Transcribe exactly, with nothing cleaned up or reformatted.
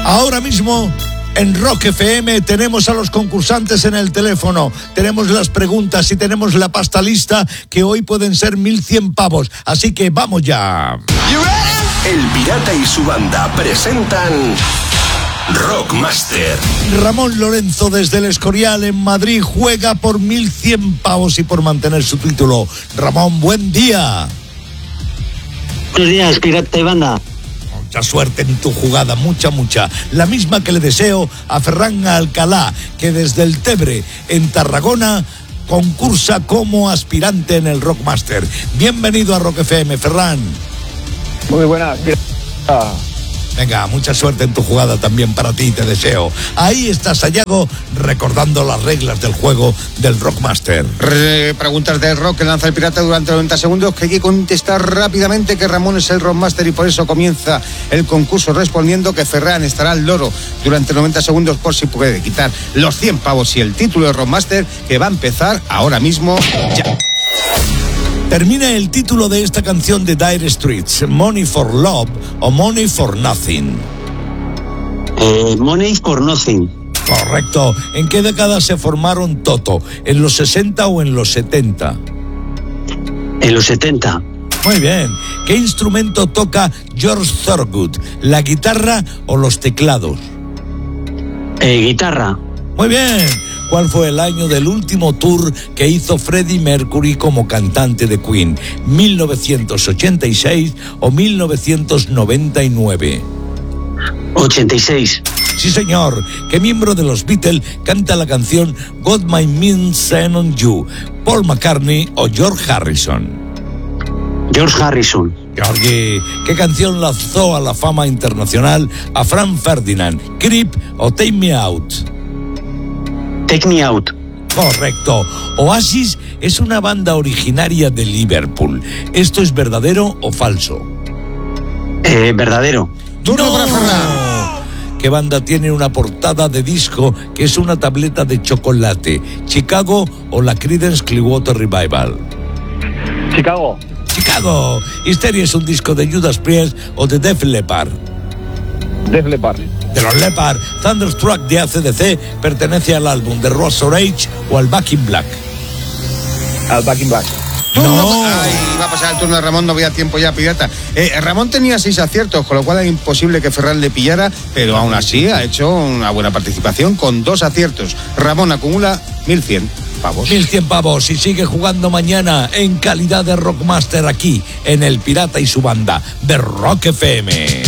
Ahora mismo en Rock F M tenemos a los concursantes en el teléfono, tenemos las preguntas y tenemos la pasta lista, que hoy pueden ser mil cien pavos, así que vamos ya. El Pirata y su banda presentan Rockmaster. Ramón Lorenzo desde el Escorial en Madrid juega por mil cien pavos y por mantener su título. Ramón, buen día. Buenos días, Pirata y banda. Mucha suerte en tu jugada, mucha, mucha. La misma que le deseo a Ferran Alcalá, que desde el Tebre, en Tarragona, concursa como aspirante en el Rockmaster. Bienvenido a Rock F M, Ferran. Muy buenas, Pirata. Venga, mucha suerte en tu jugada también para ti, te deseo. Ahí está Sayago recordando las reglas del juego del Rockmaster. Re- preguntas del rock que lanza el Pirata durante noventa segundos, que hay que contestar rápidamente, que Ramón es el Rockmaster y por eso comienza el concurso respondiendo que Ferran estará al loro durante noventa segundos por si puede quitar los cien pavos y el título de Rockmaster, que va a empezar ahora mismo ya. Termina el título de esta canción de Dire Straits, Money for Love o Money for Nothing. Eh, Money for Nothing. Correcto. ¿En qué década se formaron Toto? ¿En los sesenta o en los setenta? En los setenta. Muy bien. ¿Qué instrumento toca George Thorogood? ¿La guitarra o los teclados? Eh, guitarra. Muy bien. ¿Cuál fue el año del último tour que hizo Freddie Mercury como cantante de Queen? ¿mil novecientos ochenta y seis o mil novecientos noventa y nueve? ochenta y seis. Sí, señor. ¿Qué miembro de los Beatles canta la canción Got My Mind Set on You? ¿Paul McCartney o George Harrison? George Harrison. Georgie, ¿qué canción lanzó a la fama internacional a Franz Ferdinand? ¿Creep o Take Me Out? Take Me Out. Correcto. Oasis es una banda originaria de Liverpool. ¿Esto es verdadero o falso? Eh, verdadero. Turno para Ferran. ¿Qué banda tiene una portada de disco que es una tableta de chocolate? ¿Chicago o la Creedence Clearwater Revival? Chicago. Chicago. ¿Hysteria es un disco de Judas Priest o de Def Leppard? Def Leppard. De los Leppard. Thunderstruck de A C D C pertenece al álbum de Razor Age o al Back in Black. Al Back in Black. Turno No. pa- Ay, va a pasar el turno de Ramón, no había tiempo ya, Pirata. Eh, Ramón tenía seis aciertos, con lo cual era imposible que Ferran le pillara, pero aún así ha hecho una buena participación con dos aciertos. Ramón acumula mil cien pavos. mil cien pavos y sigue jugando mañana en calidad de Rockmaster aquí en El Pirata y su banda de Rock F M.